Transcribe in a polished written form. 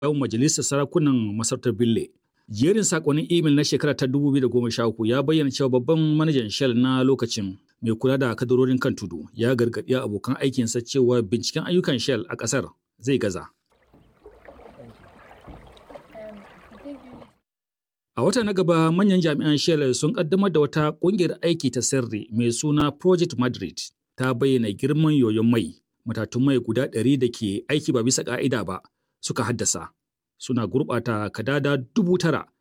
yawan majalisar sarakunan masarautar Bille. Jerin sakonnin imel na shekara ta 2013 ya bayyana cewa babban manajan Shell na lokacin mai kula da kadarorin kan tudu ya gargaɗi abokan aikinsa cewa binciken ayyukan Shell a ƙasar zai gaza. A wata na gaba manyan jami'an Shell sun kaddamar da wata ƙungiyar aiki ta sirri mai suna Project Madrid ta bayyana girman yoyon mai matatun mai guda 100 da ke aiki ba bisa ƙa'ida ba suka haddasa. Suna gurɓata kadada 9,000